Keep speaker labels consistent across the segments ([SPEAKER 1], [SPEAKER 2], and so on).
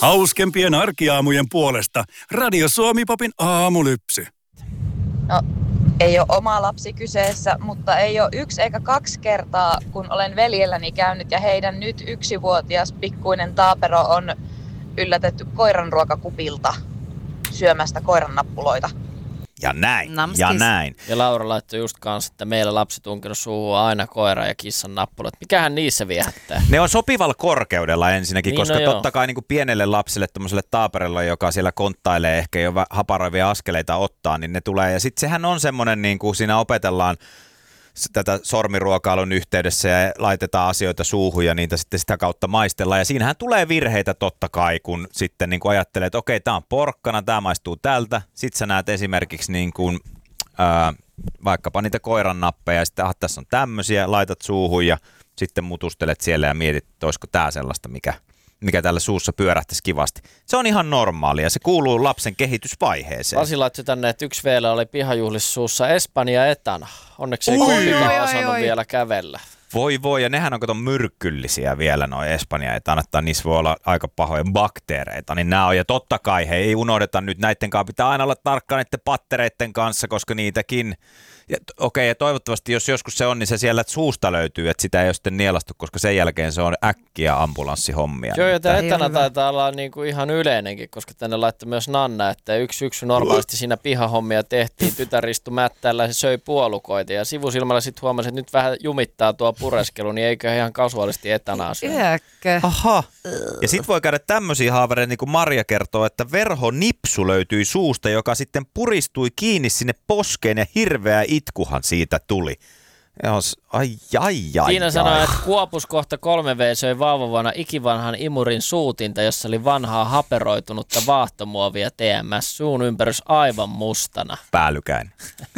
[SPEAKER 1] Hauskempien arkiaamujen puolesta Radio Suomi-popin aamulypsy.
[SPEAKER 2] No, ei ole oma lapsi kyseessä, mutta ei ole 1 eikä 2 kertaa, kun olen veljelläni käynyt ja heidän nyt 1-vuotias pikkuinen taapero on yllätetty koiranruokakupilta syömästä koirannappuloita.
[SPEAKER 3] Ja näin,
[SPEAKER 4] Namskis.
[SPEAKER 3] ja näin.
[SPEAKER 5] Ja Laura laittoi just kanssa, että meillä lapsi tunkenut suuhun aina koira ja kissan nappulat. Mikähän niissä viehättää?
[SPEAKER 3] Ne on sopivalla korkeudella ensinnäkin,
[SPEAKER 5] Niin,
[SPEAKER 3] koska
[SPEAKER 5] no joo.
[SPEAKER 3] totta kai niin kuin pienelle lapselle, tuommoiselle taaperelle, joka siellä konttailee ehkä jo haparoivia askeleita ottaa, niin ne tulee. Ja sitten sehän on semmoinen, niin kuin siinä opetellaan tätä sormiruokailun yhteydessä ja laitetaan asioita suuhun ja niitä sitten sitä kautta maistellaan. Ja siinähän tulee virheitä totta kai, kun sitten niin kuin ajattelee, että okei, tämä on porkkana, tämä maistuu tältä. Sitten sä näet esimerkiksi niin kuin, vaikkapa niitä koiran nappeja ja sitten tässä on tämmöisiä, laitat suuhun ja sitten mutustelet siellä ja mietit, että olisiko tämä sellaista, mikä tällä suussa pyörähtäisi kivasti. Se on ihan normaalia, se kuuluu lapsen kehitysvaiheeseen.
[SPEAKER 5] Pasi laittoi tänne, että 1 vielä oli pihajuhlissa suussa Espanja etana. Onneksi ei kumpikaan osannut vielä kävellä.
[SPEAKER 3] Voi, ja nehän on kato myrkyllisiä vielä noi Espanja, että niissä voi olla aika pahoja bakteereita, niin nämä on, ja totta kai, hei, ei unohdeta nyt, näiden kanssa pitää aina olla tarkka näiden pattereiden kanssa, koska niitäkin, ja toivottavasti jos joskus se on, niin se siellä suusta löytyy, että sitä ei ole sitten nielastu, koska sen jälkeen se on äkkiä ambulanssihommia.
[SPEAKER 5] Joo, ja tämä etana taitaa olla niinku ihan yleinenkin, koska tänne laittoi myös Nanna, että yksi syksy normaalisti siinä pihahommia tehtiin, tytär istui mättäällä ja se söi puolukoita, ja sivusilmällä sitten huomasi, että nyt vähän jumittaa tuo pureskelu, niin eikö ihan kasuaalisti etanaa syö.
[SPEAKER 3] Aha. Ja sitten voi käydä tämmöisiä haavereita, niin kuin Marja kertoo, että verhonipsu löytyi suusta, joka sitten puristui kiinni sinne poskeen ja hirveä itkuhan siitä tuli. Ai.
[SPEAKER 5] Tiina sanoi, että Kuopus kohta 3V söi vauvavuonna ikivanhan imurin suutinta, jossa oli vanhaa haperoitunutta vaahtomuovia TMS, suun ympärys aivan mustana.
[SPEAKER 3] Päällykäin.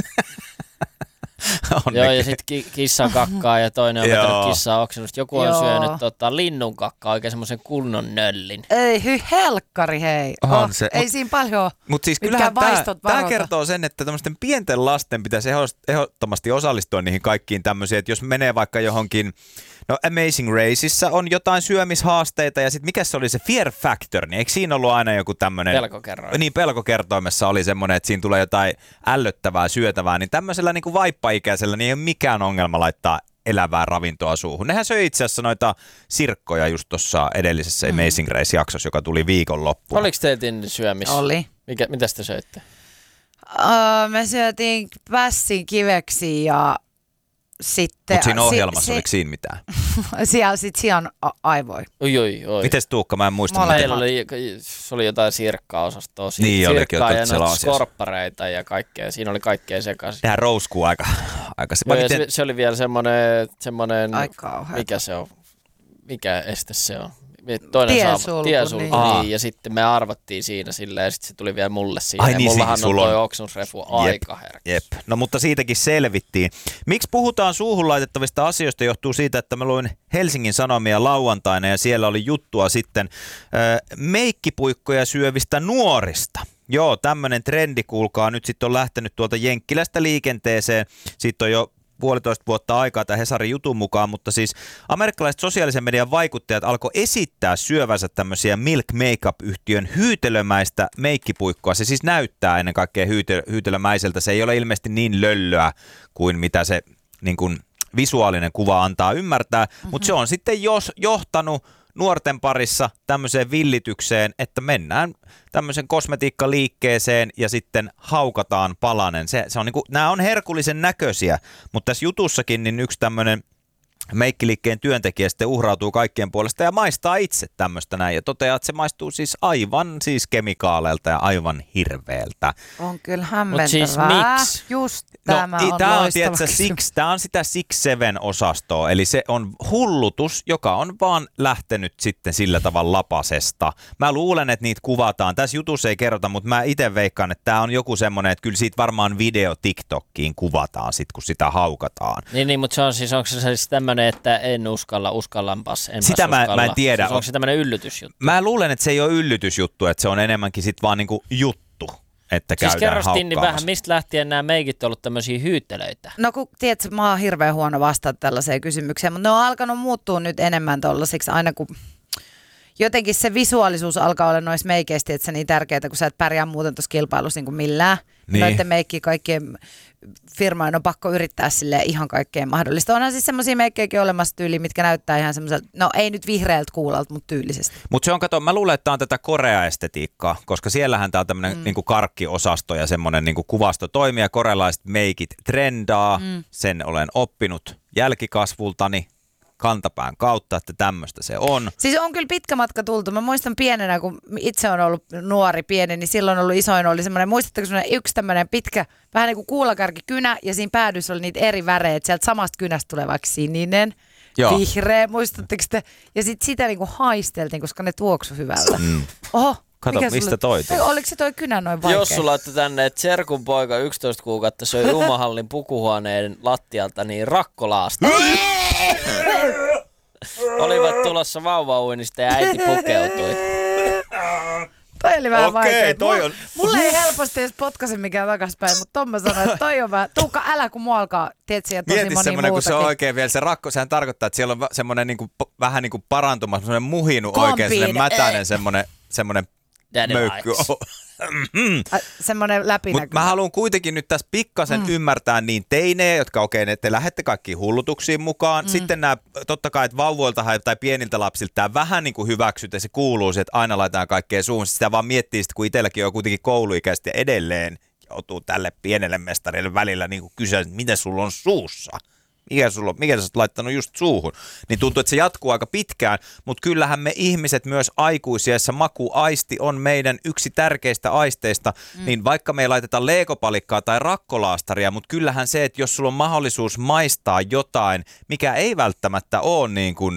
[SPEAKER 5] Joo, ja sitten kissa kakkaa ja toinen on vetänyt kissaa oksennusta. Joku on syönyt linnun kakkaa, oikein semmoisen kunnon nöllin.
[SPEAKER 4] Ei, helkkari hei. Ei siinä paljon.
[SPEAKER 3] Mutta siis kyllähän tämä kertoo sen, että tämmöisten pienten lasten pitäisi ehdottomasti osallistua niihin kaikkiin tämmöisiin, että jos menee vaikka johonkin, no Amazing Raceissa on jotain syömishaasteita ja sitten mikä se oli se Fear Factor, niin eikö siinä ollut aina joku tämmöinen
[SPEAKER 5] pelkokerroin?
[SPEAKER 3] Niin, pelkokertoimessa oli semmoinen, että siinä tulee jotain ällöttävää syötävää, niin tämmöisellä niin kuin vaippaikäisellä niin ei ole mikään ongelma laittaa elävää ravintoa suuhun. Nehän söi itse asiassa noita sirkkoja just tuossa edellisessä Amazing Race-jaksossa, joka tuli viikonloppuun.
[SPEAKER 5] Oliko teidän syömissä?
[SPEAKER 4] Oli.
[SPEAKER 5] Mitä te söitte?
[SPEAKER 4] Me syötiin pässin kiveksi ja sitten...
[SPEAKER 3] Mutta siinä ohjelmassa oliko siinä mitään?
[SPEAKER 4] Siellä on aivoja.
[SPEAKER 5] Oi.
[SPEAKER 3] Mites Tuukka, mä en muista.
[SPEAKER 5] Meillä se oli jotain sirkka-osastoa.
[SPEAKER 3] Niin
[SPEAKER 5] sirkkaa ja noita skorppareita ja kaikkea. Siinä oli kaikkea sekaisin.
[SPEAKER 3] Tehdään rouskuu aika.
[SPEAKER 5] Se oli vielä semmoinen mikä se on? Mikä este se on? Tiesulku, niin. Ja sitten me arvattiin siinä sillä ja sitten se tuli vielä mulle siinä.
[SPEAKER 3] Ai niin,
[SPEAKER 5] mullahan on toi oksennusrefu aika herkkä.
[SPEAKER 3] Jep. No mutta siitäkin selvittiin. Miksi puhutaan suuhun laitettavista asioista johtuu siitä, että mä luin Helsingin Sanomia lauantaina ja siellä oli juttua sitten meikkipuikkoja syövistä nuorista. Joo, tämmöinen trendi kuulkaa nyt sitten on lähtenyt tuolta Jenkkilästä liikenteeseen. Siitä on jo 1,5 vuotta aikaa tämän Hesarin jutun mukaan, mutta siis amerikkalaiset sosiaalisen median vaikuttajat alkoi esittää syövänsä tämmöisiä Milk Makeup-yhtiön hyytelömäistä meikkipuikkoa. Se siis näyttää ennen kaikkea hyytelömäiseltä. Se ei ole ilmeisesti niin löllöä kuin mitä se niin kuin visuaalinen kuva antaa ymmärtää, mutta se on sitten johtanut nuorten parissa tämmöiseen villitykseen, että mennään tämmöisen kosmetiikkaliikkeeseen ja sitten haukataan palanen. Se on niinku, nämä on herkullisen näköisiä, mutta tässä jutussakin niin yksi tämmöinen meikkiliikkeen työntekijä sitten uhrautuu kaikkien puolesta ja maistaa itse tämmöistä näin ja toteaa, että se maistuu siis aivan kemikaaleilta ja aivan hirveältä.
[SPEAKER 4] On kyllä hämmentävää.
[SPEAKER 5] Mutta siis miksi?
[SPEAKER 4] Just tämä on loistava kysymys.
[SPEAKER 3] Tämä on sitä 6-7-osastoa, eli se on hullutus, joka on vaan lähtenyt sitten sillä tavalla lapasesta. Mä luulen, että niitä kuvataan. Tässä jutussa ei kerrota, mutta mä itse veikkaan, että tämä on joku semmoinen, että kyllä siitä varmaan video TikTokkiin kuvataan sit, kun sitä haukataan.
[SPEAKER 5] Niin, mutta se on siis, onko se siis tämmöinen, että uskallanpas,
[SPEAKER 3] sitä mä en tiedä.
[SPEAKER 5] Siis onko se tämmöinen yllytysjuttu?
[SPEAKER 3] Mä luulen, että se ei ole yllytysjuttu, että se on enemmänkin sit vaan niinku juttu, että
[SPEAKER 5] siis
[SPEAKER 3] käydään haukkaamassa.
[SPEAKER 5] Niin vähän, mistä lähtien nämä meikit on ollut tämmöisiä hyyttelöitä?
[SPEAKER 4] No kun tiedätkö, mä oon hirveän huono vastata tällaiseen kysymykseen, mutta ne on alkanut muuttua nyt enemmän tollasiksi aina kun jotenkin se visuaalisuus alkaa olla noissa meikeistä, että se niin tärkeää, kun sä et pärjää muuten tuossa kilpailussa niin kuin millään. Niin. Noiden meikkiä kaikkien firmojen on pakko yrittää silleen ihan kaikkeen mahdollista. Onhan siis semmoisia meikkejäkin olemassa tyyliä, mitkä näyttää ihan semmoiselta, no ei nyt vihreältä kuulalta, mutta tyylisesti.
[SPEAKER 3] Mutta se on, kato, mä luulen, että tämä on tätä Korea-estetiikkaa, koska siellähän tää on tämmöinen niinku karkkiosasto ja semmoinen niinku kuvasto toimii ja korealaiset meikit trendaa. Sen olen oppinut jälkikasvultani kantapään kautta, että tämmöistä se on.
[SPEAKER 4] Siis on kyllä pitkä matka tultu. Mä muistan pienenä, kun itse on ollut nuori pieni, niin silloin ollut isoin oli semmoinen, muistatteko semmoinen yksi tämmöinen pitkä, vähän niin kuin kuulakärkikynä ja siinä päädyssä oli niitä eri värejä, että sieltä samasta kynästä tulee vaikka sininen, vihreä, muistatteko te? Ja sitten sitä niin kuin haisteltiin, koska ne tuoksu hyvältä. Oho.
[SPEAKER 3] Kato, mistä toi tuli?
[SPEAKER 4] Oliko se toi kynä noin vaikea?
[SPEAKER 5] Jos sulla laittoi tänne, että serkun poika 11 kuukautta söi Umahallin pukuhuoneen lattialta, niin rakkolaasta. Olivat tulossa vauvauinnista ja äiti pukeutui.
[SPEAKER 4] Toi oli vähän vaikea.
[SPEAKER 3] Toi on.
[SPEAKER 4] Mulle ei helposti edes potkaise mikään takaspäin, mutta Tomma sanoi, että toi on vähän. Tuukka, älä kun mua alkaa, tiedätkö, ja tosi
[SPEAKER 3] mieti
[SPEAKER 4] moni
[SPEAKER 3] semmoinen, kun se on oikein vielä se rakko, sehän tarkoittaa, että siellä on semmoinen niinku, vähän niin kuin parantuma, semmoinen muhinu oikein, semmoinen mätäinen semmoinen möykky.
[SPEAKER 4] Semmoinen läpinäkyvä.
[SPEAKER 3] Mutta mä haluan kuitenkin nyt tässä pikkasen ymmärtää niin teinejä, jotka te lähdette kaikki hullutuksiin mukaan. Sitten nämä, totta kai, että vauvoilta tai pieniltä lapsilta tämä vähän niin kuin hyväksyt ja se kuuluu, että aina laitetaan kaikkea suuhun. Sitä vaan miettii, että kun itselläkin on kuitenkin kouluikäistä ja edelleen joutuu tälle pienelle mestarille välillä niin kuin kysyä, että mitä sulla on suussa. Mikä sä oot laittanut just suuhun? Niin tuntuu, että se jatkuu aika pitkään, mutta kyllähän me ihmiset myös aikuisiessa makuaisti on meidän yksi tärkeistä aisteista, niin vaikka me ei laiteta leekopalikkaa tai rakkolaastaria, mutta kyllähän se, että jos sulla on mahdollisuus maistaa jotain, mikä ei välttämättä ole niin kuin,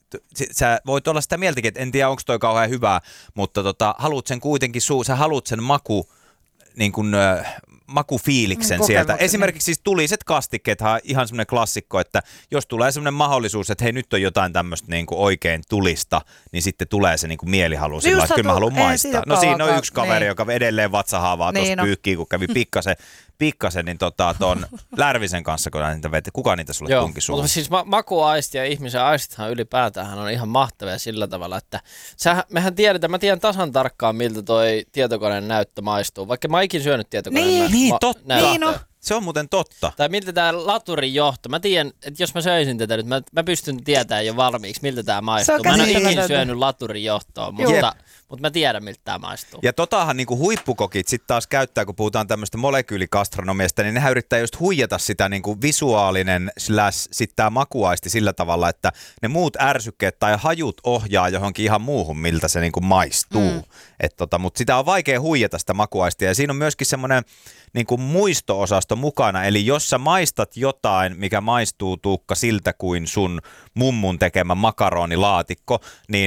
[SPEAKER 3] sä voit olla sitä mieltäkin, että en tiedä onko toi kauhean hyvää, mutta haluut sen kuitenkin sä haluut sen niin kuin, makufiiliksen sieltä. Esimerkiksi siis tuliset kastikkeethan ihan semmoinen klassikko, että jos tulee semmoinen mahdollisuus, että hei nyt on jotain tämmöistä niin kuin oikein tulista, niin sitten tulee se niin kuin mielihalu sillä, että kyllä mä haluan maistaa. No siinä on yksi kaveri, joka edelleen vatsahaavaa tuossa pyyhkii, kun kävi pikkasen niin ton Lärvisen kanssa, kun niitä veti. Kuka niitä sulle tunki suuhun?
[SPEAKER 5] Mutta siis makuaisti ja ihmisen aistithan ylipäätään on ihan mahtavia sillä tavalla, että mehän tiedetään, mä tiedän tasan tarkkaan, miltä toi tietokoneen näyttö maistuu, vaikka mä ikin syönyt tietokoneen
[SPEAKER 3] näyttöä. Se on muuten totta.
[SPEAKER 5] Tai miltä tää laturin johto. Mä tiedän, että jos mä söisin tätä nyt, mä pystyn tietämään jo valmiiksi, miltä tää maistuu. Mä en ole ikin syönyt laturin johtoa, mutta mä tiedän, miltä tää maistuu.
[SPEAKER 3] Ja totahan niinku huippukokit sitten taas käyttää, kun puhutaan tämmöistä molekyylikastronomiasta, niin nehän yrittää just huijata sitä niinku visuaalinen / sitten tää makuaisti sillä tavalla, että ne muut ärsykkeet tai hajut ohjaa johonkin ihan muuhun, miltä se niinku maistuu. Mutta sitä on vaikea huijata sitä makuaistia ja siinä on myöskin semmoinen niinku muisto-osasto mukana, eli jos sä maistat jotain, mikä maistuu Tuukka siltä kuin sun mummun tekemä makaronilaatikko,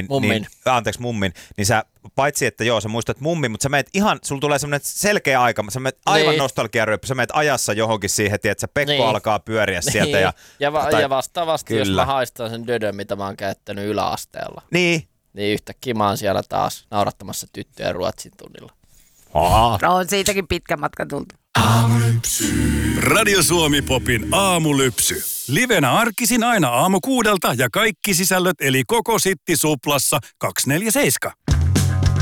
[SPEAKER 3] mummin, niin sä paitsi, että sä muistat mummin, mutta sä meet ihan, sulla tulee semmoinen selkeä aika, sä meet aivan nostalgiaryöppy, sä meet ajassa johonkin siihen, että Pekko alkaa pyöriä sieltä.
[SPEAKER 5] Ja vastaavasti, jos mä haistan sen dödön, mitä mä oon käyttänyt yläasteella. Niin yhtäkkiä mä oon siellä taas naurattamassa tyttöjä Ruotsin tunnilla.
[SPEAKER 4] On siitäkin pitkä matka tultu.
[SPEAKER 1] Radio Suomi Popin aamulypsy. Livenä arkisin aina aamu 6 ja kaikki sisällöt eli koko Sitti Suplassa 247.